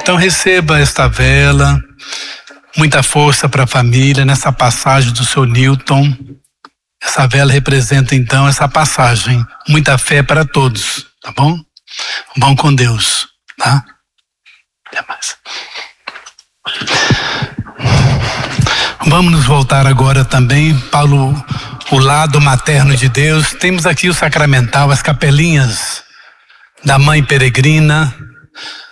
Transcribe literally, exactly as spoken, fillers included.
Então receba esta vela, muita força para a família nessa passagem do seu Newton. Essa vela representa então essa passagem, muita fé para todos, tá bom? Vão com Deus, tá? Até mais. Vamos nos voltar agora também para o, o lado materno de Deus. Temos aqui o sacramental, as capelinhas da Mãe Peregrina.